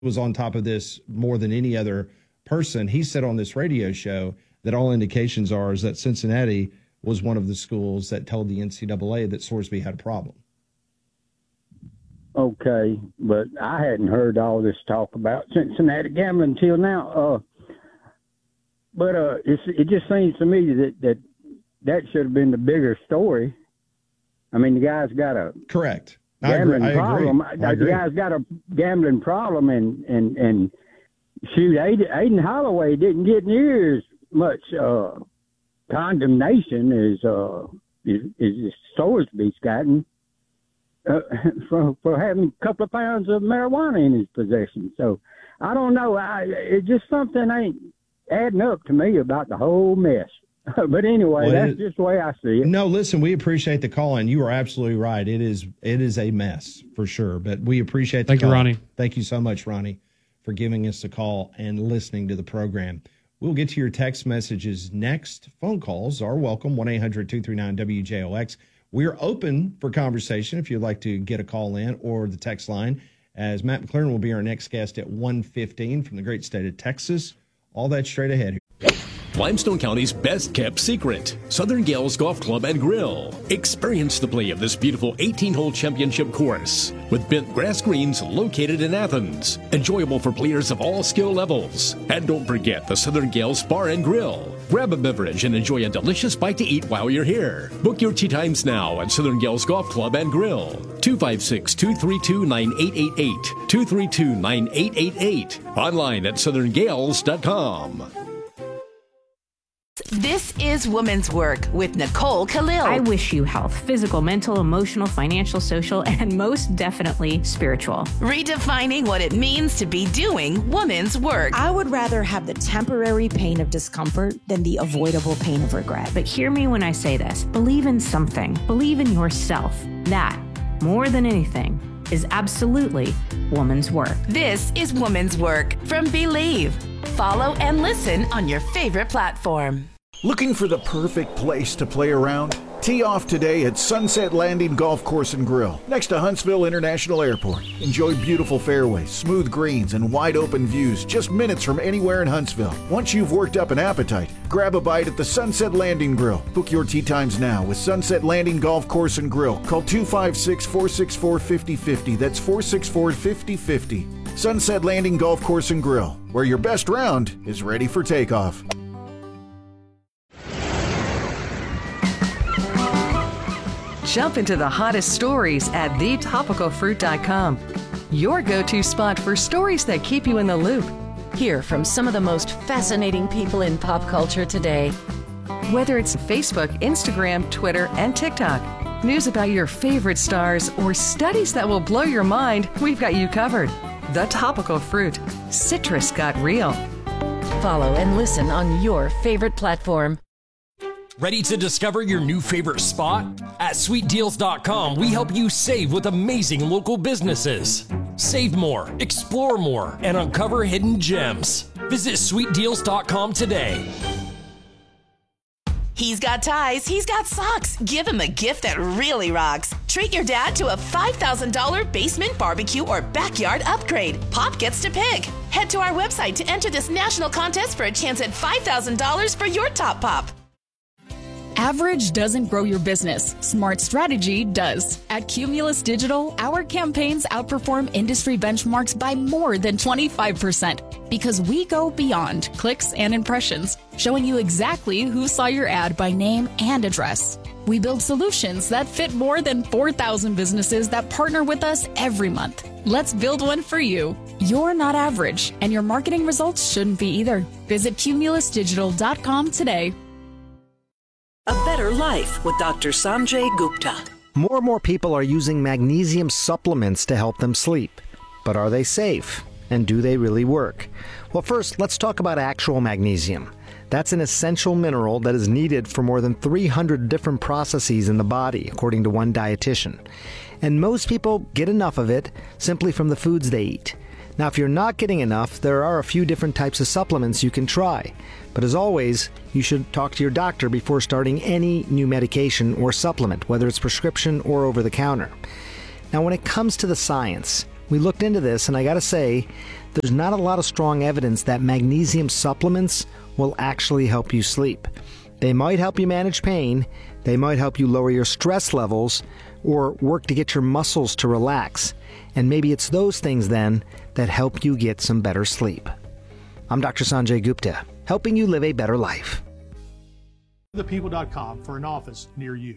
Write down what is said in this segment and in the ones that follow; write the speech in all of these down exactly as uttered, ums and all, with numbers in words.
was on top of this more than any other person. He said on this radio show that all indications are is that Cincinnati was one of the schools that told the N C double A that Sorsby had a problem. Okay, but I hadn't heard all this talk about Cincinnati gambling until now. Uh, but uh, it's, it just seems to me that, that that should have been the bigger story. I mean, the guy's got a correct gambling I agree. I problem. agree. I the agree. guy's got a gambling problem, and and and shoot, Aiden, Aiden Holloway didn't get near as much uh, condemnation as uh, as, as Sorsby's gotten. Uh, for for having a couple of pounds of marijuana in his possession. So I don't know. I, it's just something ain't adding up to me about the whole mess. But anyway, well, that's it, just the way I see it. No, listen, we appreciate the call, and you are absolutely right. It is it is a mess for sure, but we appreciate the Thank call. you, Ronnie. Thank you so much, Ronnie, for giving us a call and listening to the program. We'll get to your text messages next. Phone calls are welcome, one eight hundred two three nine W J O X. We're open for conversation if you'd like to get a call in or the text line, as Matt McLaren will be our next guest at one fifteen from the great state of Texas. All that straight ahead. Limestone County's best-kept secret, Southern Gales Golf Club and Grill. Experience the play of this beautiful eighteen-hole championship course with bent grass greens located in Athens. Enjoyable for players of all skill levels. And don't forget the Southern Gales Bar and Grill. Grab a beverage and enjoy a delicious bite to eat while you're here. Book your tee times now at Southern Gales Golf Club and Grill. two five six, two three two, nine eight eight eight. two three two, nine eight eight eight. Online at southern gales dot com. This is Woman's Work with Nicole Khalil. I wish you health, physical, mental, emotional, financial, social, and most definitely spiritual. Redefining what it means to be doing woman's work. I would rather have the temporary pain of discomfort than the avoidable pain of regret. But hear me when I say this. Believe in something. Believe in yourself. That, more than anything, is absolutely woman's work. This is Woman's Work from Believe. Follow and listen on your favorite platform. Looking for the perfect place to play around? Tee off today at Sunset Landing Golf Course and Grill, next to Huntsville International Airport. Enjoy beautiful fairways, smooth greens, and wide open views just minutes from anywhere in Huntsville. Once you've worked up an appetite, grab a bite at the Sunset Landing Grill. Book your tee times now with Sunset Landing Golf Course and Grill. Call two five six, four six four, five zero five zero. That's four six four, five zero five zero. Sunset Landing Golf Course and Grill, where your best round is ready for takeoff. Jump into the hottest stories at the topical fruit dot com. Your go-to spot for stories that keep you in the loop. Hear from some of the most fascinating people in pop culture today. Whether it's Facebook, Instagram, Twitter, and TikTok, news about your favorite stars, or studies that will blow your mind, we've got you covered. The Topical Fruit. Citrus got real. Follow and listen on your favorite platform. Ready to discover your new favorite spot? At sweet deals dot com, we help you save with amazing local businesses. Save more, explore more, and uncover hidden gems. Visit sweet deals dot com today. He's got ties, he's got socks. Give him a gift that really rocks. Treat your dad to a five thousand dollars basement barbecue or backyard upgrade. Pop gets to pick. Head to our website to enter this national contest for a chance at five thousand dollars for your top pop. Average doesn't grow your business. Smart strategy does. At Cumulus Digital, our campaigns outperform industry benchmarks by more than twenty-five percent because we go beyond clicks and impressions, showing you exactly who saw your ad by name and address. We build solutions that fit more than four thousand businesses that partner with us every month. Let's build one for you. You're not average, and your marketing results shouldn't be either. Visit cumulus digital dot com today. A Better Life with Doctor Sanjay Gupta. More and more people are using magnesium supplements to help them sleep. But are they safe? And do they really work? Well, first, let's talk about actual magnesium. That's an essential mineral that is needed for more than three hundred different processes in the body, according to one dietitian. And most people get enough of it simply from the foods they eat. Now, if you're not getting enough, there are a few different types of supplements you can try. But as always, you should talk to your doctor before starting any new medication or supplement, whether it's prescription or over the counter. Now, when it comes to the science, We looked into this, and I got to say, there's not a lot of strong evidence that magnesium supplements will actually help you sleep. They might help you manage pain, they might help you lower your stress levels, or work to get your muscles to relax. And maybe it's those things then that help you get some better sleep. I'm Doctor Sanjay Gupta, helping you live a better life. the people dot com for an office near you.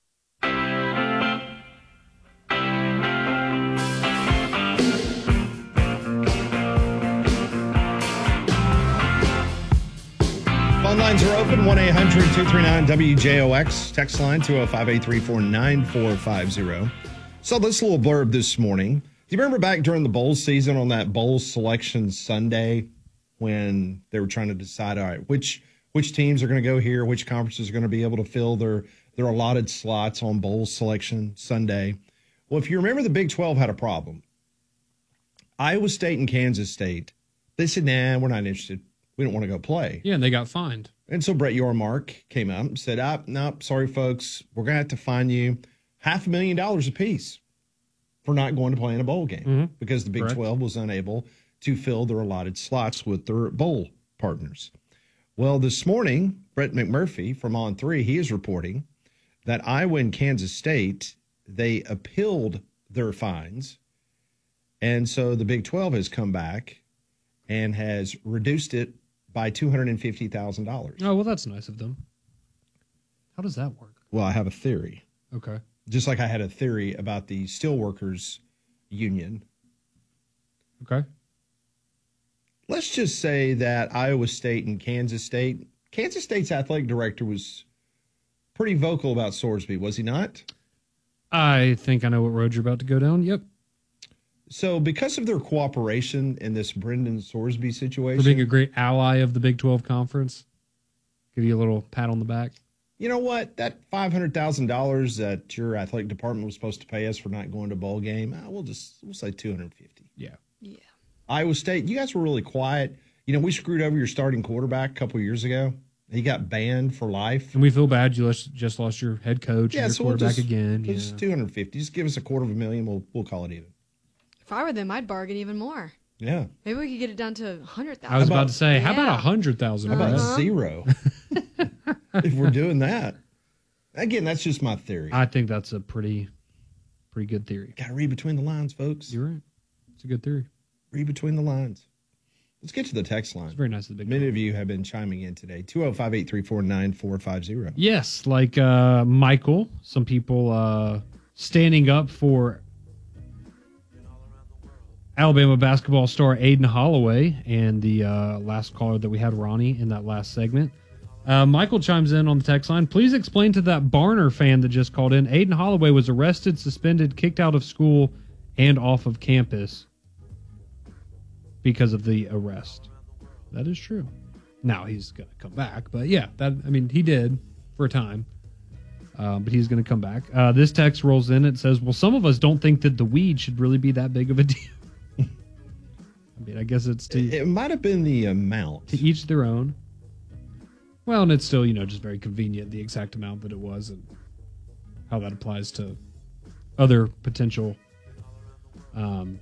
Phone lines are open, one eight hundred two three nine W J O X. Text line two oh five, eight three four, nine four five zero. So this little blurb this morning. Do you remember back during the bowl season on that bowl selection Sunday when they were trying to decide, all right, which which teams are going to go here, which conferences are going to be able to fill their, their allotted slots on bowl selection Sunday? Well, if you remember, the Big twelve had a problem. Iowa State and Kansas State, they said, nah, we're not interested. We don't want to go play. Yeah, and they got fined. And so Brett Yormark came out and said, ah, no, sorry, folks. We're going to have to fine you half a million dollars apiece for not going to play in a bowl game mm-hmm. because the Big Correct. twelve was unable to fill their allotted slots with their bowl partners. Well, this morning, Brett McMurphy from On three, he is reporting that Iowa and Kansas State, they appealed their fines. And so the Big twelve has come back and has reduced it by two hundred fifty thousand dollars. Oh, well, that's nice of them. How does that work? Well, I have a theory. Okay. Just like I had a theory about the Steelworkers Union. Okay. Let's just say that Iowa State and Kansas State, Kansas State's athletic director was pretty vocal about Sorsby, was he not? I think I know what road you're about to go down. Yep. So because of their cooperation in this Brendan Sorsby situation. For being a great ally of the Big twelve Conference. Give you a little pat on the back. You know what? That five hundred thousand dollars that your athletic department was supposed to pay us for not going to a bowl game, uh, we'll just we'll say two hundred fifty. Yeah. Yeah. Iowa State, you guys were really quiet. You know, we screwed over your starting quarterback a couple of years ago. He got banned for life. And we feel bad you just lost your head coach yeah, and your so we'll quarterback just, again. We'll Yeah. just two hundred fifty. Just give us a quarter of a million. We'll we'll call it even. If I were them, I'd bargain even more. Yeah. Maybe we could get it down to one hundred thousand dollars. I was about to say, how Yeah. about one hundred thousand How dollars? about zero? If we're doing that. Again, that's just my theory. I think that's a pretty, pretty good theory. Got to read between the lines, folks. You're right. It's a good theory. Read between the lines. Let's get to the text line. It's very nice of the Big Many of you have been chiming in today. two oh five, eight three four, nine four five zero. Yes, like uh, Michael, some people uh, standing up for Alabama basketball star Aiden Holloway, and the uh, last caller that we had, Ronnie, in that last segment. Uh, Michael chimes in on the text line. Please explain to that Barner fan that just called in. Aiden Holloway was arrested, suspended, kicked out of school, and off of campus because of the arrest. That is true. Now he's going to come back, but yeah, that I mean, he did for a time, uh, but he's going to come back. Uh, this text rolls in. It says, well, some of us don't think that the weed should really be that big of a deal. I mean, I guess it's to... It, it might have been the amount. To each their own. Well, and it's still, you know, just very convenient, the exact amount that it was and how that applies to other potential um,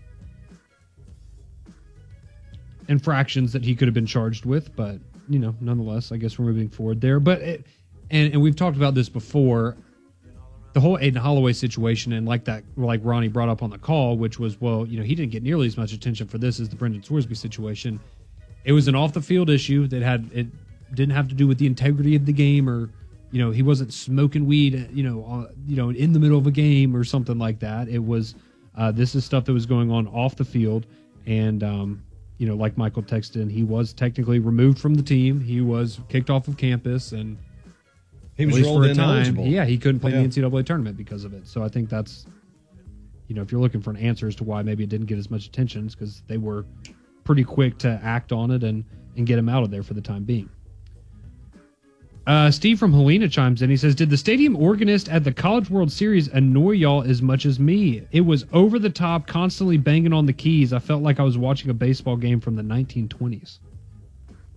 infractions that he could have been charged with. But, you know, nonetheless, I guess we're moving forward there. But, it, and, and we've talked about this before, the whole Aiden Holloway situation, and like that, like Ronnie brought up on the call, which was, well, you know, he didn't get nearly as much attention for this as the Brendan Sorsby situation. It was an off-the-field issue that had... it. Didn't have to do with the integrity of the game, or, you know, he wasn't smoking weed, you know, uh, you know, in the middle of a game or something like that. It was, uh, this is stuff that was going on off the field. And, um, you know, like Michael texted in, he was technically removed from the team. He was kicked off of campus, and he was at least rolled for a time, ineligible. yeah, he couldn't play Yeah. in the N C double A tournament because of it. So I think that's, you know, if you're looking for an answer as to why maybe it didn't get as much attention, it's because they were pretty quick to act on it and, and get him out of there for the time being. Uh, Steve from Helena chimes in. He says, did the stadium organist at the College World Series annoy y'all as much as me? It was over the top, constantly banging on the keys. I felt like I was watching a baseball game from the nineteen twenties.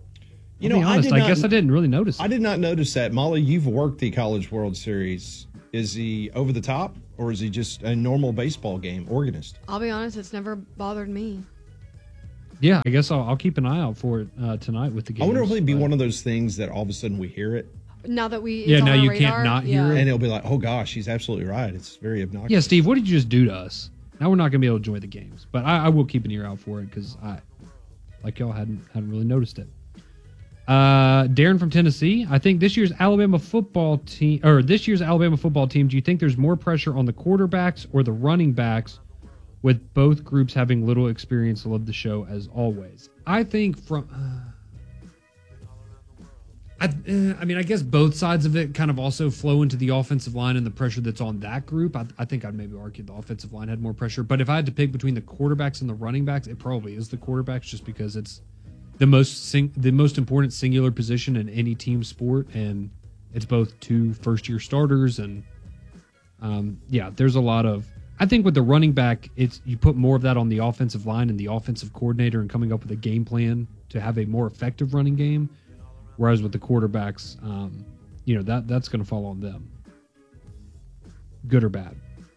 You I'll know, be honest, I, did I not, guess I didn't really notice it. I did not notice that. Molly, you've worked the College World Series. Is he over the top, or is he just a normal baseball game organist? I'll be honest, it's never bothered me. Yeah, I guess I'll, I'll keep an eye out for it uh, tonight with the games. I wonder if it'll be one of those things that all of a sudden we hear it. Now that we, it's Yeah, on now our you radar, can't not yeah. hear it. And it'll be like, oh gosh, he's absolutely right. It's very obnoxious. Yeah, Steve, what did you just do to us? Now we're not going to be able to enjoy the games, but I, I will keep an ear out for it because I, like y'all, hadn't hadn't really noticed it. Uh, Darren from Tennessee, I think this year's Alabama football team, or this year's Alabama football team, do you think there's more pressure on the quarterbacks or the running backs, with both groups having little experience? Love the show as always. I think from, uh, I, uh, I mean, I guess both sides of it kind of also flow into the offensive line and the pressure that's on that group. I, I think I'd maybe argue the offensive line had more pressure, but if I had to pick between the quarterbacks and the running backs, it probably is the quarterbacks, just because it's the most sing- the most important singular position in any team sport, and it's both two first year starters, and um, yeah, there's a lot of. I think with the running back, it's you put more of that on the offensive line and the offensive coordinator and coming up with a game plan to have a more effective running game. Whereas with the quarterbacks, um, you know, that that's going to fall on them, good or bad.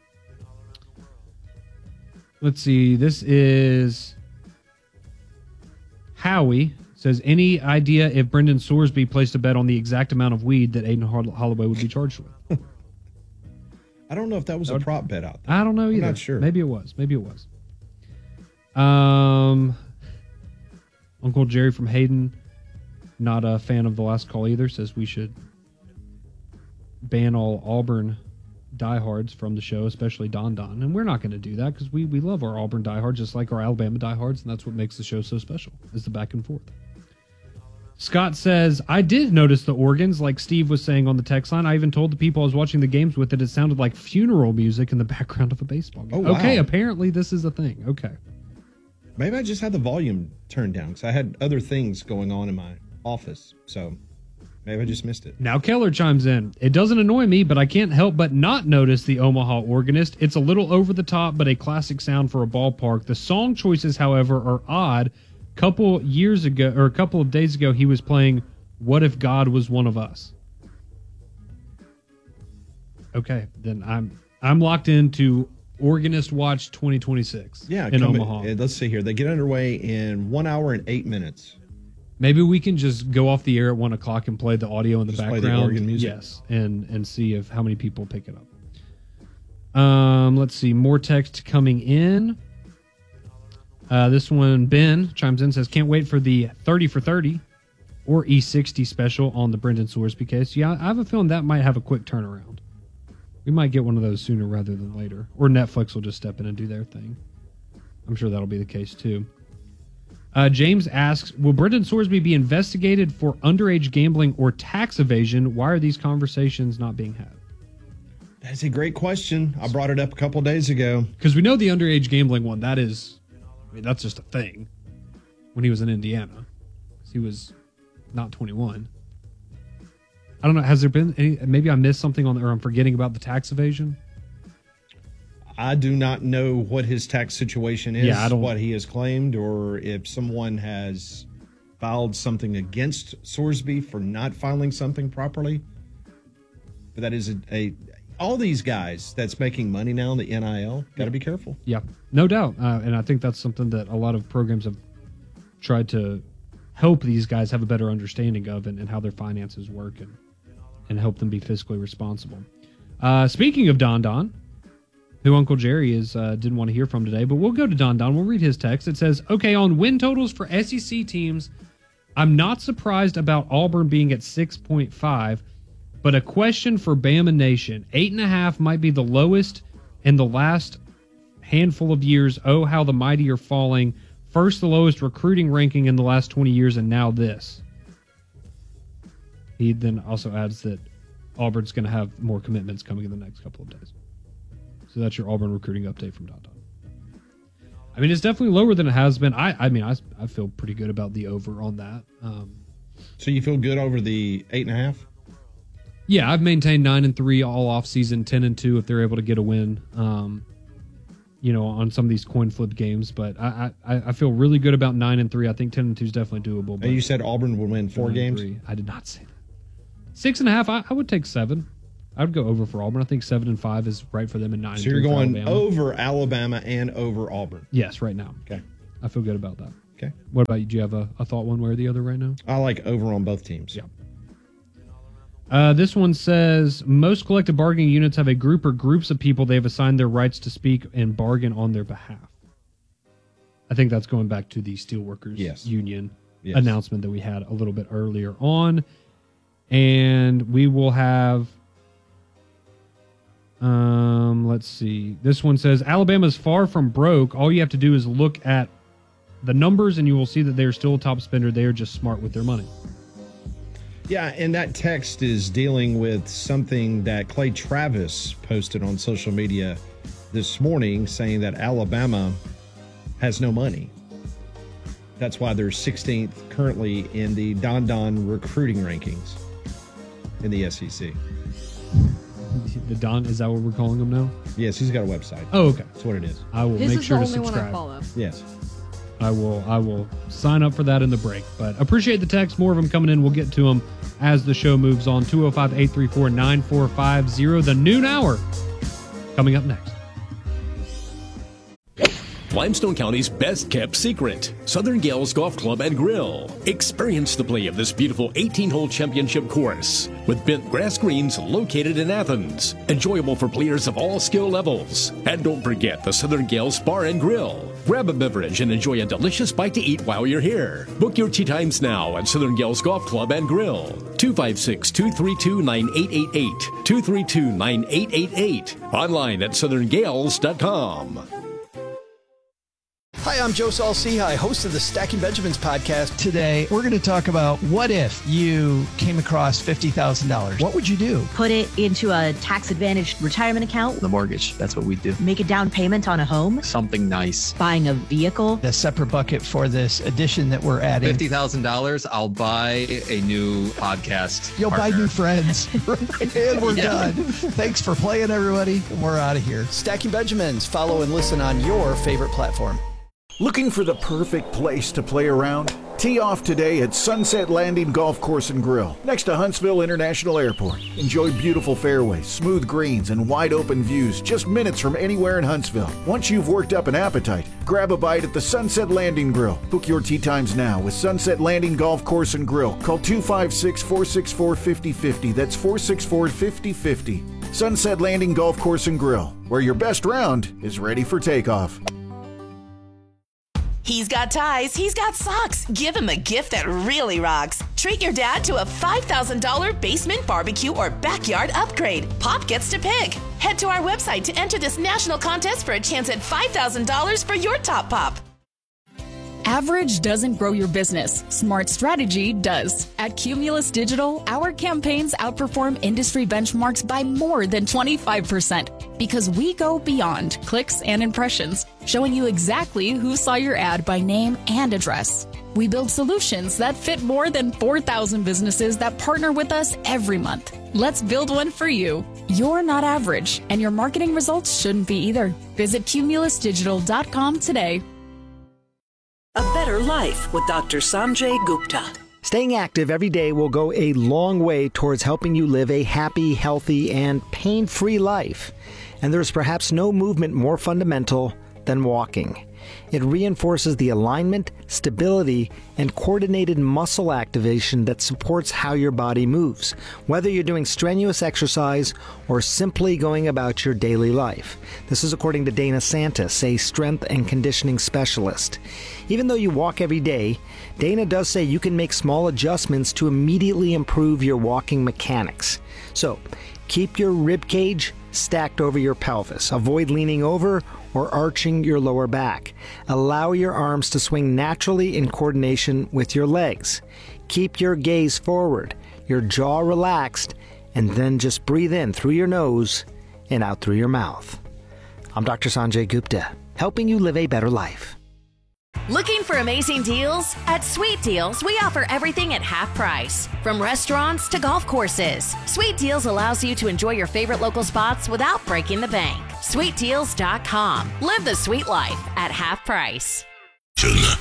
Let's see. This is Howie says, any idea if Brendan Sorsby placed a bet on the exact amount of weed that Aiden Holloway would be charged with? I don't know if that was a prop bet out there. I don't know either. I'm not sure. Maybe it was. Maybe it was. Um, Uncle Jerry from Hayden, not a fan of the last call either, says we should ban all Auburn diehards from the show, especially Don Don. And we're not going to do that because we, we love our Auburn diehards just like our Alabama diehards, and that's what makes the show so special, is the back and forth. Scott says, I did notice the organs, like Steve was saying on the text line. I even told the people I was watching the games with that it sounded like funeral music in the background of a baseball game. Oh, wow. Okay, apparently this is a thing. Okay. Maybe I just had the volume turned down because I had other things going on in my office. So maybe I just missed it. Now Keller chimes in. It doesn't annoy me, but I can't help but not notice the Omaha organist. It's a little over the top, but a classic sound for a ballpark. The song choices, however, are odd. Couple years ago, or a couple of days ago, he was playing "What If God Was One of Us." Okay, then I'm I'm locked into Organist Watch twenty twenty-six. Yeah, in come Omaha. In, let's see here. They get underway in one hour and eight minutes. Maybe we can just go off the air at one o'clock and play the audio in the Just play background. the organ music. Yes, and and see if how many people pick it up. Um, let's see, more text coming in. Uh, this one, Ben chimes in, says, can't wait for the thirty for thirty or E sixty special on the Brendan Sorsby case. Yeah, I have a feeling that might have a quick turnaround. We might get one of those sooner rather than later. Or Netflix will just step in and do their thing. I'm sure that'll be the case, too. Uh, James asks, will Brendan Sorsby be investigated for underage gambling or tax evasion? Why are these conversations not being had? That's a great question. I brought it up a couple days ago. Because we know the underage gambling one, that is... I mean, that's just a thing. When he was in Indiana, he was not twenty-one. I don't know. Has there been any? Maybe I missed something on, or I'm forgetting about the tax evasion. I do not know what his tax situation is. Yeah, I don't- what he has claimed, or if someone has filed something against Sorsby for not filing something properly. But that is a, a all these guys that's making money now in the N I L, got to be careful. Yeah, no doubt. Uh, and I think that's something that a lot of programs have tried to help these guys have a better understanding of, and, and how their finances work, and, and help them be fiscally responsible. Uh, speaking of Don Don, who Uncle Jerry is uh, didn't want to hear from today, but we'll go to Don Don. We'll read his text. It says, okay, on win totals for S E C teams, I'm not surprised about Auburn being at six point five, but a question for Bama Nation. Eight and a half might be the lowest in the last handful of years. Oh, how the mighty are falling. First, the lowest recruiting ranking in the last twenty years, and now this. He then also adds that Auburn's going to have more commitments coming in the next couple of days. So that's your Auburn recruiting update from Don Don. I mean, it's definitely lower than it has been. I, I mean, I, I feel pretty good about the over on that. Um, so you feel good over the eight and a half? Yeah, I've maintained nine and three all off season, ten and two if they're able to get a win. Um, you know, on some of these coin flip games, but I, I I feel really good about nine and three. I think ten and two is definitely doable. But And you said Auburn would win four games. I did not say that. Six and a half. I, I would take seven. I would go over for Auburn. I think seven and five is right for them, and nine. So you're going Alabama. over Alabama and over Auburn. Yes, right now. Okay, I feel good about that. Okay. What about you? Do you have a, a thought one way or the other right now? I like over on both teams. Yeah. Uh, this one says most collective bargaining units have a group or groups of people they have assigned their rights to speak and bargain on their behalf. I think that's going back to the Steelworkers yes. Union yes. announcement that we had a little bit earlier on. And we will have, um, let's see. This one says Alabama's far from broke. All you have to do is look at the numbers and you will see that they're still a top spender. They are just smart with their money. Yeah, and that text is dealing with something that Clay Travis posted on social media this morning, saying that Alabama has no money. That's why they're sixteenth currently in the Don Don recruiting rankings in the S E C. The Don, is that what we're calling them now? Yes, he's got a website. Oh, okay. That's what it is. I will His make is sure the to only subscribe. one I follow. Yes. I will I will sign up for that in the break. But appreciate the text. More of them coming in. We'll get to them as the show moves on. two oh five, eight three four, nine four five zero. The noon hour coming up next. Limestone County's best kept secret, Southern Gales Golf Club and Grill. Experience the play of this beautiful eighteen-hole championship course with bent grass greens located in Athens. Enjoyable for players of all skill levels. And don't forget the Southern Gales Bar and Grill. Grab a beverage and enjoy a delicious bite to eat while you're here. Book your tee times now at Southern Gales Golf Club and Grill. two five six, two three two, nine eight eight eight. two three two, nine eight eight eight. Online at southern gales dot com. Hi, I'm Joe Saul-Sehy, host of the Stacking Benjamins podcast. Today, we're going to talk about what if you came across fifty thousand dollars? What would you do? Put it into a tax-advantaged retirement account. The mortgage, that's what we do. Make a down payment on a home. Something nice. Buying a vehicle. A separate bucket for this addition that we're adding. fifty thousand dollars, I'll buy a new podcast You'll partner. buy new friends. And we're Yeah. done. Thanks for playing, everybody. We're out of here. Stacking Benjamins. Follow and listen on your favorite platform. Looking for the perfect place to play around? Tee off today at Sunset Landing Golf Course and Grill, next to Huntsville International Airport. Enjoy beautiful fairways, smooth greens, and wide open views just minutes from anywhere in Huntsville. Once you've worked up an appetite, grab a bite at the Sunset Landing Grill. Book your tee times now with Sunset Landing Golf Course and Grill. Call two five six, four six four, five oh five oh. That's four six four, five oh five oh. Sunset Landing Golf Course and Grill, where your best round is ready for takeoff. He's got ties, he's got socks. Give him a gift that really rocks. Treat your dad to a five thousand dollars basement barbecue or backyard upgrade. Pop gets to pick. Head to our website to enter this national contest for a chance at five thousand dollars for your top pop. Average doesn't grow your business. Smart strategy does. At Cumulus Digital, our campaigns outperform industry benchmarks by more than twenty-five percent because we go beyond clicks and impressions, showing you exactly who saw your ad by name and address. We build solutions that fit more than four thousand businesses that partner with us every month. Let's build one for you. You're not average, and your marketing results shouldn't be either. Visit cumulus digital dot com today. A Better Life with Doctor Sanjay Gupta. Staying active every day will go a long way towards helping you live a happy, healthy, and pain-free life. And there's perhaps no movement more fundamental than walking. It reinforces the alignment, stability, and coordinated muscle activation that supports how your body moves, whether you're doing strenuous exercise or simply going about your daily life. This is according to Dana Santis, a strength and conditioning specialist. Even though you walk every day, Dana does say you can make small adjustments to immediately improve your walking mechanics. So, keep your rib cage stacked over your pelvis. Avoid leaning over or arching your lower back. Allow your arms to swing naturally in coordination with your legs. Keep your gaze forward, your jaw relaxed, and then just breathe in through your nose and out through your mouth. I'm Doctor Sanjay Gupta, helping you live a better life. Looking for amazing deals? At Sweet Deals, we offer everything at half price. From restaurants to golf courses, Sweet Deals allows you to enjoy your favorite local spots without breaking the bank. sweet deals dot com. Live the sweet life at half price.